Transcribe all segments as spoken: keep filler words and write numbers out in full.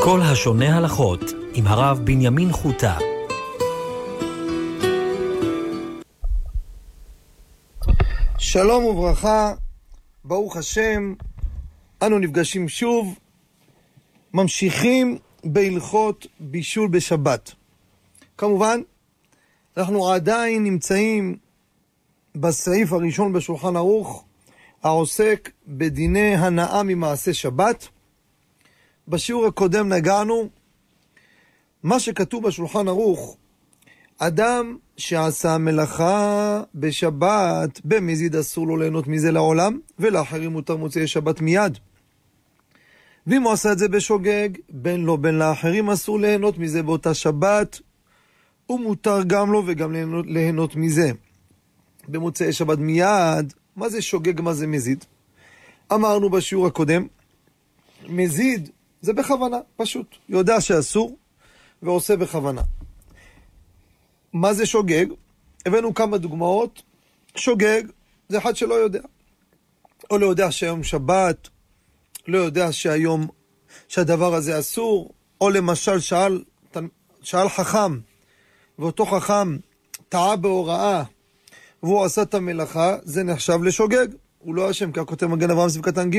כל השונה הלכות עם הרב בנימין חוטה. שלום וברכה, ברוך השם, אנו נפגשים שוב, ממשיכים בהלכות בישול בשבת. כמובן, אנחנו עדיין נמצאים בסעיף הראשון בשולחן ערוך, העוסק בדיני הנאה ממעשה שבת. בשיעור הקודם נגענו, מה שכתוב בשולחן ערוך, אדם שעשה מלאכה בשבת, במזיד אסור לו ליהנות מזה לעולם, ולאחרים מותר מוצאי שבת מיד. ואם הוא עשה את זה בשוגג, בין לו בין לאחרים אסור ליהנות מזה באותה שבת, ומותר גם לו וגם ליהנות, ליהנות מזה. במוצאי שבת מיד, מה זה שוגג, מה זה מזיד? אמרנו בשיעור הקודם, מזיד זה בכוונה, פשוט. יודע שאסור ועושה בכוונה. מה זה שוגג? הבאנו כמה דוגמאות. שוגג זה אחד שלא יודע. או לא יודע שהיום שבת, לא יודע שהיום, שהדבר הזה אסור, או למשל שאל, שאל חכם, ואותו חכם טעה בהוראה, והוא עשה את המלאכה, זה נחשב לשוגג. הוא לא אשם, כך כותב מגן אברהם סביב קטן ג'.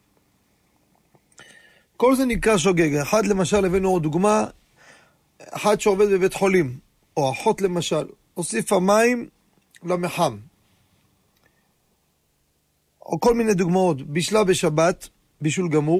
כל זה נקרא שוגג. אחד למשל, הבאנו עוד דוגמה, אחד שעובד בבית חולים, או אחות למשל, הוסיפה מים למחם. או כל מיני דוגמאות, בישלה בשבת, בישול גמור,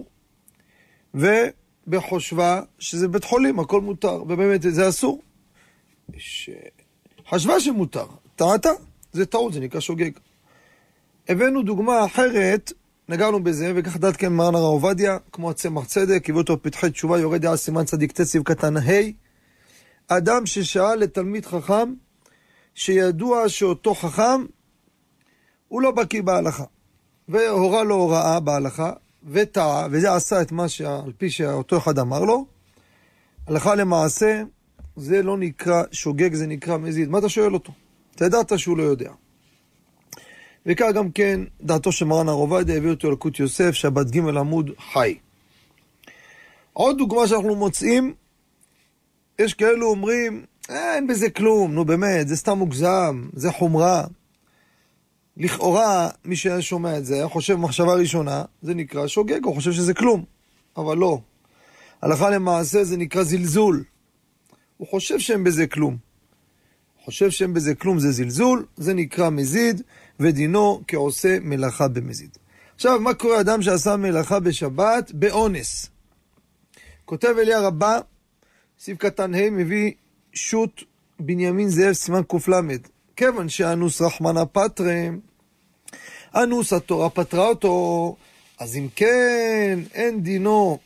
ובחושבה שזה בית חולים, הכל מותר, ובאמת זה אסור. ש... חשבה שמותר, טעתה, זה טעות, זה נקרא שוגג. הבאנו דוגמה אחרת, נגענו בזה, וכך דעת כן מרן הרב עובדיה, כמו הצמח צדק, הביא אותו פתחי תשובה, יורד דעה סימן צדיק תציב קטן ה', אדם ששאל לתלמיד חכם, שידוע שאותו חכם, הוא לא בקיא בהלכה, והורה לו הוראה בהלכה, וטעה, וזה עשה את מה שעל פי שאותו אחד אמר לו, הלכה למעשה, זה לא נקרא שוגג, זה נקרא מזיד. מה אתה שואל אותו? אתה ידעת שהוא לא יודע. וכך גם כן, דעתו של מרן הרב עובדיה, הביא אותו ליקוט יוסף, שבת ג' עמוד חי. עוד דוגמה שאנחנו מוצאים, יש כאלו אומרים, אין בזה כלום, נו באמת, זה סתם מוגזם, זה חומרה. לכאורה, מי ששומע את זה, חושב מחשבה ראשונה, זה נקרא שוגג, הוא חושב שזה כלום. אבל לא. הלכה למעשה זה נקרא זלזול. הוא חושב שאין בזה כלום. חושב שאין בזה כלום, זה זלזול, זה נקרא מזיד, ודינו כעושה מלאכה במזיד. עכשיו, מה קורה אדם שעשה מלאכה בשבת באונס? כותב אליה רבה, סעיף קטן ה' מביא שוט בנימין זאב סימן קופלמד. כיוון שאנוס רחמנה פטרה, אנוס התורה פטרה אותו, אז אם כן, אין דינו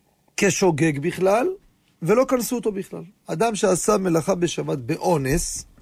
כשוגג בכלל, ולא כנסו אותו בכלל. אדם שעשה מלאכה בשבת באונס,